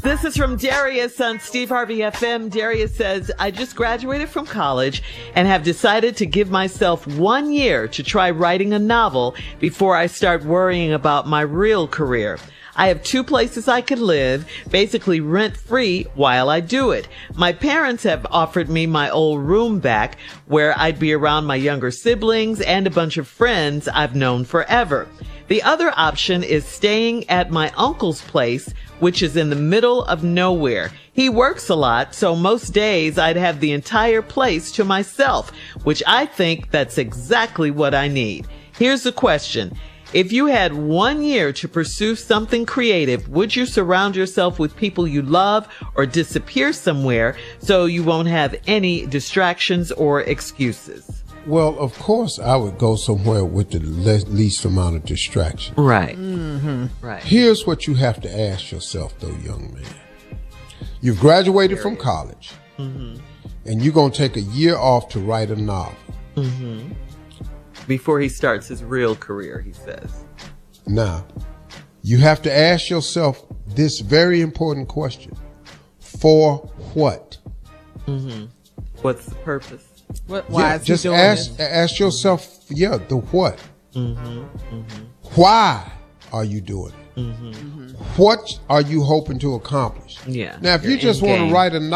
This is from Darius on Steve Harvey FM. Darius says, I just graduated from college and have decided to give myself 1 year to try writing a novel before I start worrying about my real career. I have 2 places I could live, basically rent-free while I do it. My parents have offered me my old room back where I'd be around my younger siblings and a bunch of friends I've known forever. The other option is staying at my uncle's place, which is in the middle of nowhere. He works a lot, so most days I'd have the entire place to myself, which I think that's exactly what I need. Here's the question. If you had 1 year to pursue something creative, would you surround yourself with people you love or disappear somewhere so you won't have any distractions or excuses? Well, of course, I would go somewhere with the least amount of distraction. Right. Mm-hmm. Right. Here's what you have to ask yourself, though, young man. You've graduated from college, and you're going to take a year off to write a novel. Mm-hmm. Before he starts his real career, he says. Now, you have to ask yourself this very important question. For what? Mm-hmm. What's the purpose? Why is just he doing ask yourself, the what? Mm-hmm. Mm-hmm. Why are you doing it? Mm-hmm. What are you hoping to accomplish? Yeah. Now, if you just want to write a